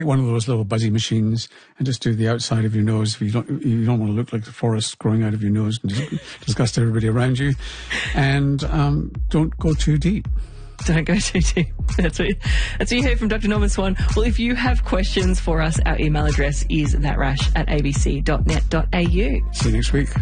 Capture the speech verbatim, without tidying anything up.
one of those little buzzy machines and just do the outside of your nose. If you don't, you don't want to look like the forest growing out of your nose and dis- disgust everybody around you. And um, don't go too deep. Don't go too deep. That's what, that's what you heard from Doctor Norman Swan. Well, if you have questions for us, our email address is thatrash at a b c dot net dot a u. See you next week.